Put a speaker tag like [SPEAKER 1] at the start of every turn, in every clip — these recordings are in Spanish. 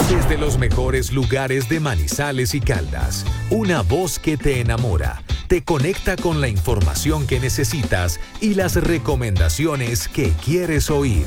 [SPEAKER 1] Desde los mejores lugares de Manizales y Caldas, una voz que te enamora, te conecta con la información que necesitas y las recomendaciones que quieres oír.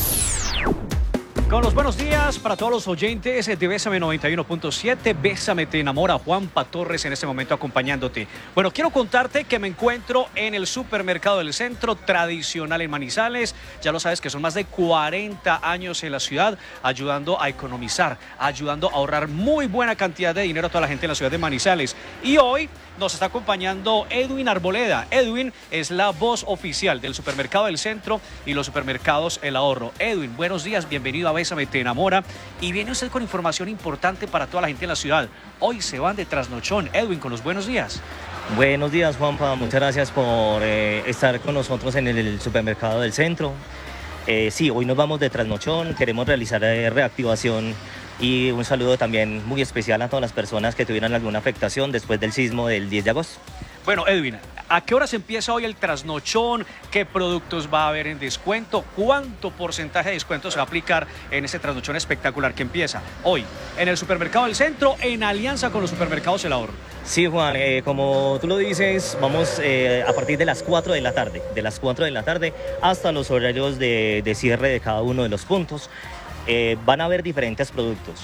[SPEAKER 2] Con los buenos días para todos los oyentes de Bésame 91.7, Bésame te enamora, Juanpa Torres en este momento acompañándote. Bueno, quiero contarte que me encuentro en el supermercado del centro tradicional en Manizales. Ya lo sabes que son más de 40 años en la ciudad, ayudando a economizar, ayudando a ahorrar muy buena cantidad de dinero a toda la gente en la ciudad de Manizales. Y hoy nos está acompañando Edwin Arboleda. Edwin es la voz oficial del supermercado del centro y los supermercados El Ahorro. Edwin, buenos días, bienvenido a Bésame te enamora. Y viene usted con información importante para toda la gente en la ciudad. Hoy se van de trasnochón. Edwin, con los buenos días.
[SPEAKER 3] Buenos días, Juanpa. Muchas gracias por estar con nosotros en el supermercado del centro. Sí, hoy nos vamos de trasnochón. Queremos realizar reactivación. Y un saludo también muy especial a todas las personas que tuvieran alguna afectación después del sismo del 10 de agosto.
[SPEAKER 2] Bueno, Edwin, ¿a qué horas empieza hoy el trasnochón? ¿Qué productos va a haber en descuento? ¿Cuánto porcentaje de descuento se va a aplicar en ese trasnochón espectacular que empieza hoy en el supermercado del centro en alianza con los supermercados El Ahorro?
[SPEAKER 3] Sí, Juan, como tú lo dices, vamos a partir de las 4 de la tarde, hasta los horarios de cierre de cada uno de los puntos. Van a haber diferentes productos,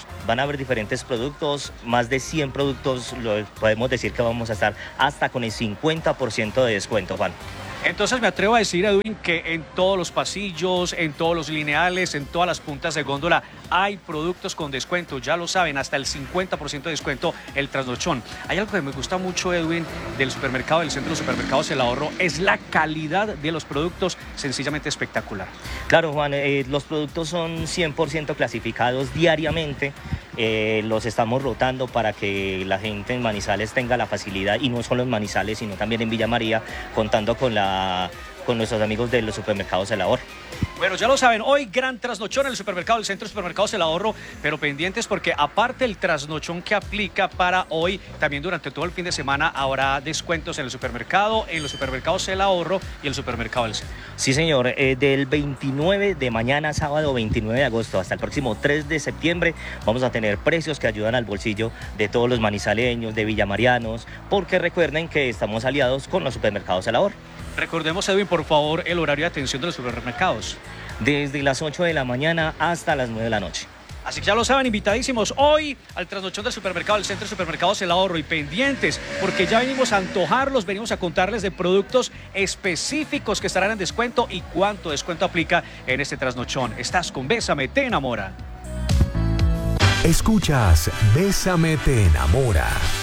[SPEAKER 3] más de 100 productos, podemos decir que vamos a estar hasta con el 50% de descuento, Juan.
[SPEAKER 2] Entonces me atrevo a decir, Edwin, que en todos los pasillos, en todos los lineales, en todas las puntas de góndola hay productos con descuento, ya lo saben, hasta el 50% de descuento el trasnochón. Hay algo que me gusta mucho, Edwin, del supermercado, del centro de los supermercados El Ahorro, es la calidad de los productos, sencillamente espectacular.
[SPEAKER 3] Claro, Juan, los productos son 100% clasificados diariamente. Los estamos rotando para que la gente en Manizales tenga la facilidad, y no solo en Manizales, sino también en Villa María, contando con nuestros amigos de los supermercados El Ahorro.
[SPEAKER 2] Bueno, ya lo saben, hoy gran trasnochón en el supermercado del centro de supermercados El Ahorro, pero pendientes porque aparte el trasnochón que aplica para hoy, también durante todo el fin de semana habrá descuentos en el supermercado, en los supermercados El Ahorro y el supermercado del centro.
[SPEAKER 3] Sí, señor, del 29 de mañana, sábado 29 de agosto, hasta el próximo 3 de septiembre, vamos a tener precios que ayudan al bolsillo de todos los manizaleños, de villamarianos, porque recuerden que estamos aliados con los supermercados El Ahorro.
[SPEAKER 2] Recordemos, Edwin, por favor, el horario de atención de los supermercados.
[SPEAKER 3] Desde las 8 de la mañana hasta las 9 de la noche.
[SPEAKER 2] Así que ya lo saben, invitadísimos hoy al trasnochón del supermercado, del centro de supermercados El Ahorro, y pendientes, porque ya venimos a antojarlos, venimos a contarles de productos específicos que estarán en descuento y cuánto descuento aplica en este trasnochón. Estás con Bésame te enamora.
[SPEAKER 1] Escuchas Bésame te enamora.